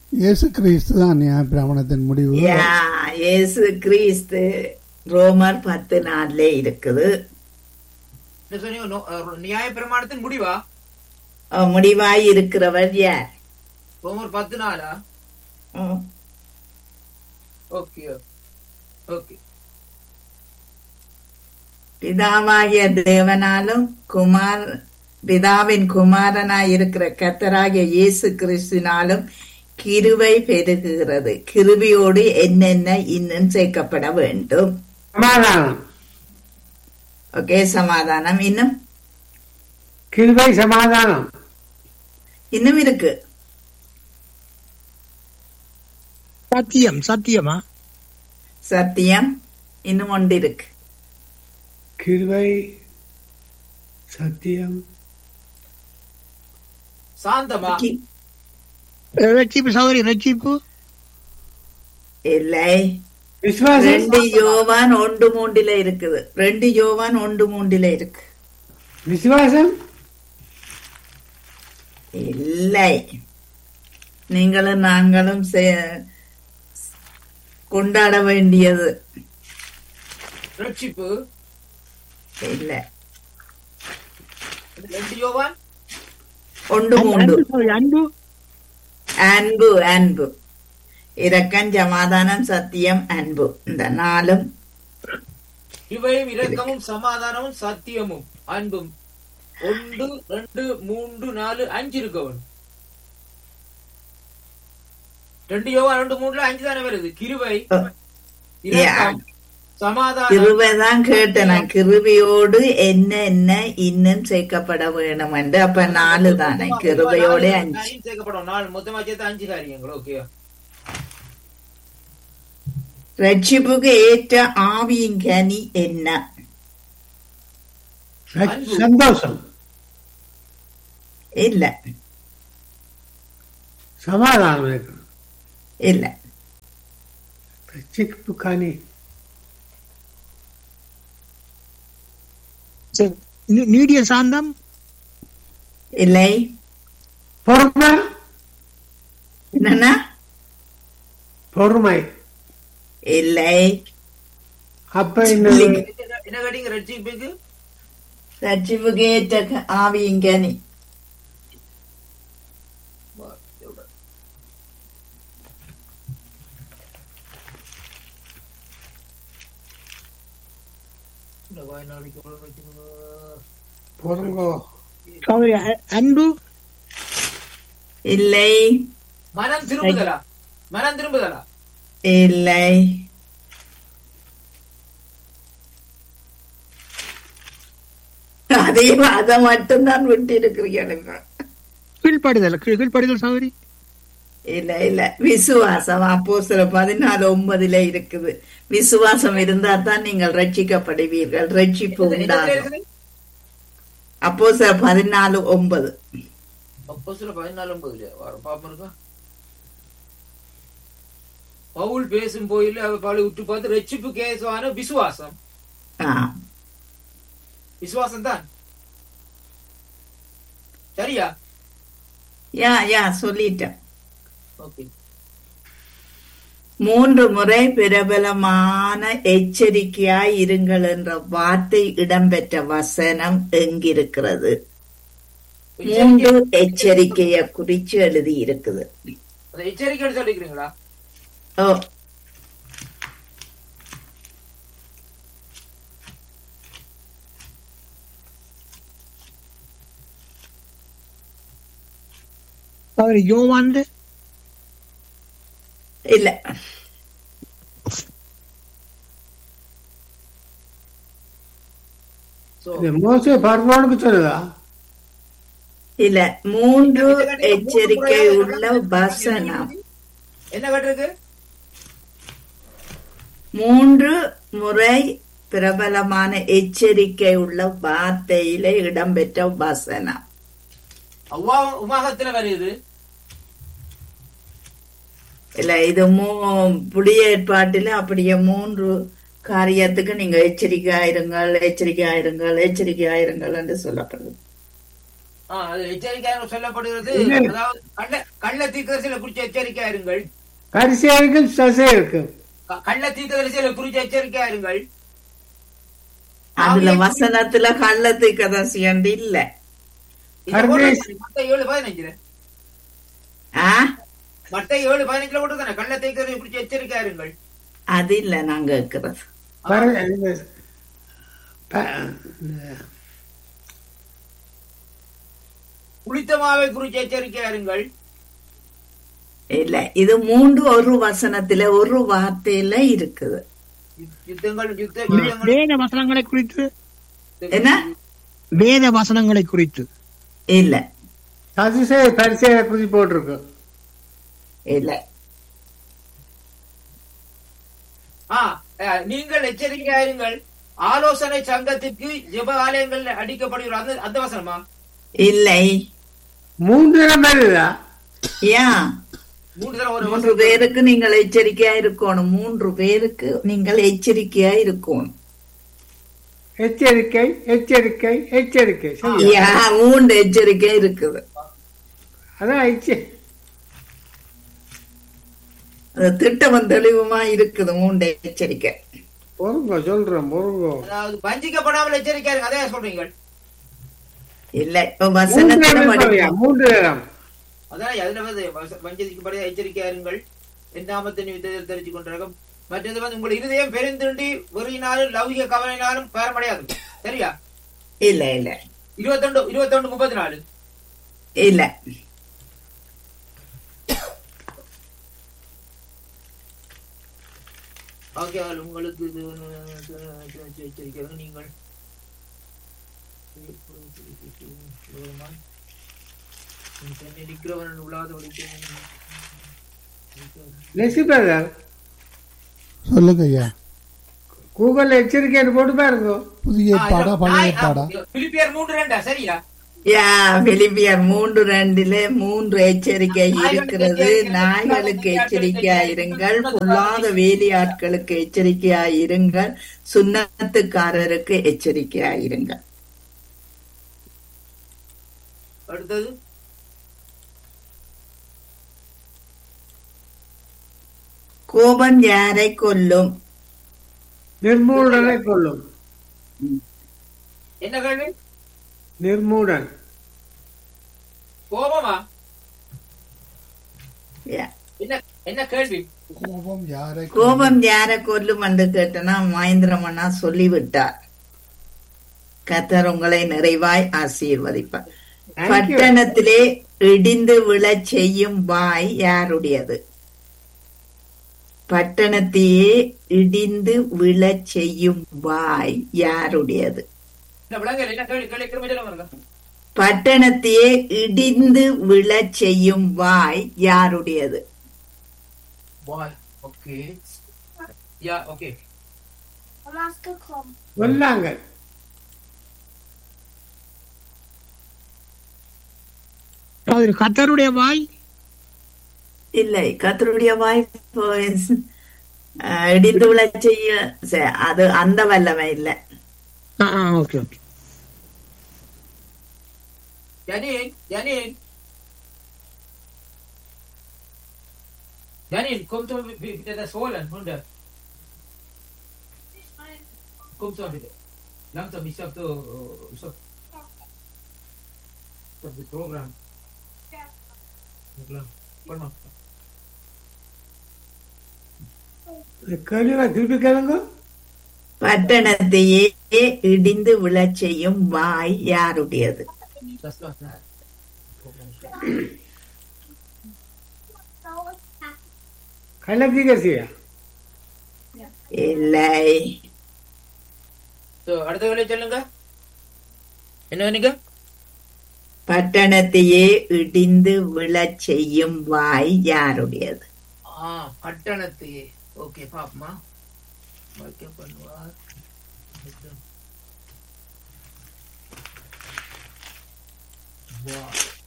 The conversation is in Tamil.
இயேசு கிறிஸ்து தான் நியாயப்பிரமாணத்தின் முடிவு. இயேசு கிறிஸ்து ரோமர் 10:4 இருக்குது. நியாயப்பிரமாணத்தின் முடிவா? முடிவாய் இருக்கிறவர் யார்? ரோமர் 10:4. Okay okay. பிதாவாகிய தேவனாலும் பிதாவின் குமாரனாய் இருக்கிற கர்த்தராகிய இயேசு கிறிஸ்துவினாலும் கிருபை பெருகுகிறது. கிருபையோடு என்னென்ன இன்னும் சேர்க்கப்பட வேண்டும்? சமாதானம். ஓகே, சமாதானம். இன்னும் கிருபை, சமாதானம் இன்னும் இருக்கு. சத்தியம். சத்தியமா? சத்தியம் இன்னும் ஒன்று இருக்கு. கிருபை, சத்தியம், சாந்தமா? ரட்சிப்பு சௌரி. ரட்சிப்பு இல்லை. விசுவாசம். 2 யோவான் 1:3 இருக்குது. 2 யோவான் 1:3 இருக்கு. விசுவாசம் இல்லை. நீங்களும் நாங்களும் கொண்டாட வேண்டியது ரட்சிப்பு இல்ல. 2 யோவான் 1:3. அன்பு. அன்பு, அன்பு, இரக்கம், சமாதானம், சத்தியம், அன்பு. இந்த 4 கிருபையும் இரக்கமும் சமாதானமும் சத்தியமும் அன்பும் 1 2 3 4 5 இருக்கவன். 2 யோவான் 2:3 5 தானே வருது. கிருபை, இரக்கம், சமாதானம். கிருபைதான் கேட்டேன். கிருபையோடு என்ன இன்னும் சேர்க்கப்பட வேணும் என்று. அப்ப 4 தானே. கிருபையோட 5 சேர்க்கப்படும். 4 மொத்தமா சேர்த்து 5 காரியங்கள். ஓகே. ரட்சிப்புக்கு ஏற்ற ஆவியின் கனி என்ன? சந்தோஷம். இல்ல. சமாதானம் இருக்கு. இல்ல. ரட்சிப்பு கனி. நீடிய சாந்தம். இல்லை. பொறுமை. என்னன்னா? பொறுமை இல்லை. அப்ப என்ன கேட்டீங்க? ரட்சிப்புக்கு ரட்சிப்புக்கு ஏற்ற ஆவியின் கனி. அன்பு. இல்லை. மனம் திரும்புதலா? மனம் திரும்புதலா? இல்லை. அதே அதை மட்டும்தான் விட்டு இருக்கிறீங்க. கீழ்ப்படுதல் சௌரி. இல்ல இல்ல. விசுவாசம். அப்போஸ்தலர் 14:9 இருக்குது. விசுவாசம் இருந்தா தான் நீங்கள் ரட்சிக்கப்படுவீர்கள். ரட்சிப்பு உண்டாகும். அப்போஸ்தலர் 14:9. அப்போஸ்தலர் 14:9 பவுல் பேசும் போயில அவளை விட்டு பார்த்து ரட்சிப்பு கேசுவான விசுவாசம். விசுவாசம் தான். சரியா? யா சொல்லிட்டேன். 3 முறை பிரபலமான எச்சரிக்கையாய் இருங்கள் என்ற வார்த்தை இடம்பெற்ற வசனம் எங்கிருக்கிறது? 3 எச்சரிக்கைய குறிச்சு எழுதி இருக்குது. எச்சரிக்கை சொல்லிக்கிறீங்களா? ஓ, யோவான் இல்ல. மோசே பார்வோனுக்கு சொல்லுதா? இல்ல. 3 எச்சரிக்கை உள்ள வசனம். என்ன கேட்டிருக்கு? 3 முறை பிரபலமான எச்சரிக்கை உள்ள வார்த்தையில இடம்பெற்ற வசனம். உமாகத்துல வருது இல்ல. இது புதிய ஏற்பாட்டில அப்படியே 3 காரியத்துக்கு நீங்க எச்சரிக்கையாயிருங்கள், எச்சரிக்கையாயிருங்கள், எச்சரிக்கையாயிருங்கள் என்று சொல்லப்படுது. எச்சரிக்கையாக சொல்லப்படுகிறது. அதாவது கள்ள தீர்க்கதரிசிகளை குறித்து எச்சரிக்கையா இருங்கள். பரிசேயருக்கும் சசேயருக்கும் கள்ள தீர்க்கதரிசிகளை குறித்து எச்சரிக்கையா இருங்கள். அதுல வசனத்துல கள்ளத்துக்கு கதசி என்று இல்ல. மத்த 7:15 ஆ மத்த 7:15 போட்டுதானே கள்ள தீர்க்கதரிசிகளை குறித்து எச்சரிக்கையா இருங்கள். அது இல்ல நான் கேட்கிறது. புளித்தமாவை குறித்து எச்சரிக்கையா இருங்கள். இல்ல இது 3 ஒரு வசனத்துல ஒரு வார்த்தையில இருக்குது. யுத்தங்கள் வேத வசனங்களை குறித்து என்ன வேத வசனங்களை குறித்து இல்ல சதுசேய பரிசேய குறித்து போட்டிருக்கு. இல்ல. நீங்கள் எச்சரிக்கையா இருங்கள். ஆலோசனை சங்கத்திற்கு ஜெப ஆலயங்கள் அடிக்கப்படுகிற அந்த வசனமா? இல்லை. 3 தரம் வருதா? ஏன் 3 தரம்? 3 பேருக்கு நீங்கள் எச்சரிக்கையா இருக்கணும். 3 பேருக்கு நீங்கள் எச்சரிக்கையா இருக்கணும். எச்சரிக்கை எச்சரிக்கை எச்சரிக்கை. 3 எச்சரிக்கை இருக்குது. அதான் திட்டம் தெளிவுமா இருக்குது. 3 எச்சரிக்கை. பொறுங்க சொல்றேன் பொறுங்க. அதாவது வஞ்சிக்கப்படாமல் எச்சரிக்கையா இருக்கு. அதே சொல்றீங்க இல்ல இப்ப வசனத்துல 3 தரம். அதான் அதுல வஞ்சிக்கப்பட எச்சரிக்கையா இருங்கள். என்னாமத்தை நிமித்தத்தில் தெரிஞ்சு கொண்டிருக்கும். மற்றது உங்கள் இருதயம் பெருந்துண்டி வெறியினாலும் லௌகிக கவலையினாலும் பேரமடையாது. சரியா? இல்ல இல்ல 21:34 இல்ல. ஆகையால் உங்களுக்கு எச்சரிக்கை நீங்கள் நிற்கிறவன் உள்ளாத சொல்லுங்க ஐயா. கூகுள் எச்சரிக்கை போட்டு பாருங்க. புதிய பாடா பழைய பாடா? பிலிப்பியர் 3:2 சரியா? பிலிப்பியர் 3:2 3 எச்சரிக்கை இருக்கிறது. நாய்களுக்கு எச்சரிக்கையா இருங்கள், பொல்லாத வேலையாட்களுக்கு எச்சரிக்கையா இருங்கள், சுண்ணத்துக்காரருக்கு எச்சரிக்கையா இருங்கள். அடுத்தது கோபம் யாரை கொல்லும்? நிர்மூடனை கொல்லும். என்ன கேள்வி? நிர்மூடன். கோபமா? என்ன கேள்வி? கோபம் யாரை கொல்லும் என்று கேட்டனா மகேந்திரமண்ணா சொல்லிவிட்டார். கர்த்தர் உங்களை நிறைவாய் ஆசீர்வதிப்பார். பட்டணத்திலே இடிந்து விழச் செய்யும் வாய் யாருடையது? பட்டணத்தையே இடிந்து விழச் செய்யும் வாய் யாருடையது? பட்டணத்தையே இடிந்து விழச் செய்யும் வாய் யாருடையது? கர்த்தருடைய வாய் இல்லை, கர்த்தருடைய வாய் இடிந்து விழச் செய்ய அது அந்த வல்லமை இல்லை. Okay okay. Janine, kom så vid den där svålen, hundar. Kom så vid det. Långsamt, vi sökte och så. Så det program. Kom on. கேள்வி திருப்பி கேளுங்க. பட்டணத்தையே இடிந்து விழச் செய்யும் வாய் யாருடையது? கள்ளத்தீர்க்கதரிசியா? இல்லை. அடுத்த வேலையை சொல்லுங்க. என்ன வேணுங்க? பட்டணத்தையே இடிந்து விழச் செய்யும் வாய் யாருடையது? பட்டணத்தையே. ஓகே பாப்பமா. பண்ணுவார்.